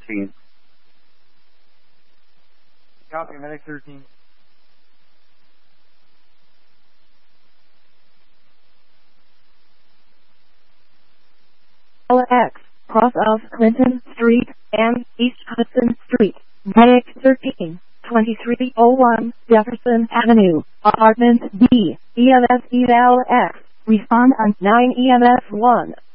13. Copy, medic 13. LX, cross of Clinton Street and East Hudson Street, medic 13, 2301 Jefferson Avenue, apartment B, EMS LX, respond on 9 EMS 1.